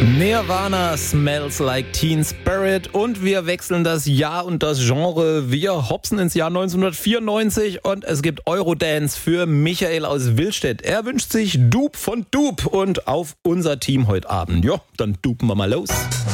Nirvana, Smells Like Teen Spirit, und wir wechseln das Jahr und das Genre. Wir hopsen ins Jahr 1994 und es gibt Eurodance für Michael aus Willstedt. Er wünscht sich Dupe von Dupe und auf unser Team heute Abend. Ja, dann dupen wir mal los.